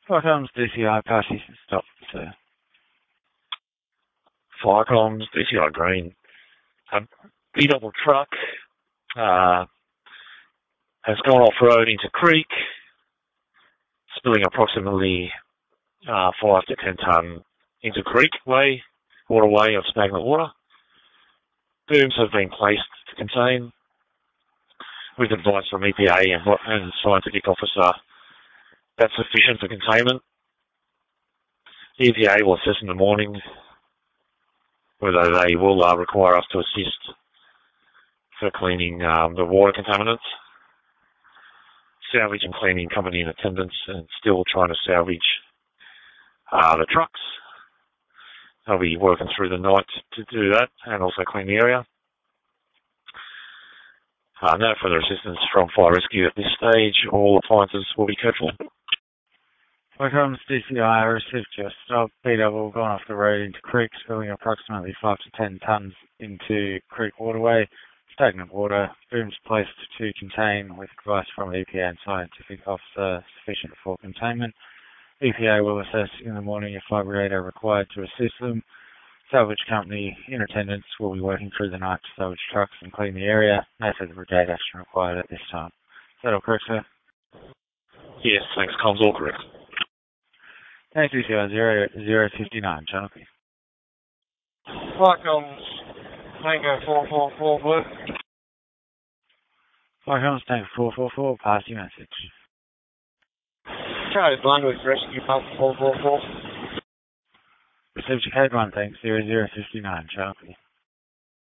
Welcome to DCI Party Stop, sir. Firecomms, DCI Green. A B-double truck has gone off-road into creek, spilling approximately 5 to 10 tonne into creek waterway of stagnant water. Booms have been placed to contain, with advice from EPA and scientific officer that's sufficient for containment. The EPA will assess in the morning whether they will require us to assist for cleaning the water contaminants. Salvage and cleaning company in attendance and still trying to salvage the trucks. They'll be working through the night to do that and also clean the area. No further assistance from fire rescue at this stage. All appliances will be cared for. Welcome to DCI. Received your stop. B-double gone off the road into creek, spilling approximately 5 to 10 tonnes into creek waterway. Stagnant water. Booms placed to contain with advice from EPA and scientific officer sufficient for containment. EPA will assess in the morning if fire brigade are required to assist them. Salvage company in attendance will be working through the night to salvage trucks and clean the area. No further brigade action required at this time. Is that all correct, sir? Yes, thanks. Comms all correct. Thank you, sir. 0059, Channel P. Firecomms, Tango 444, Blue. Firecomms, Tango 444, pass your message. Code 1 with rescue pump 444. Received your code 1, thanks. 0059, Channel P.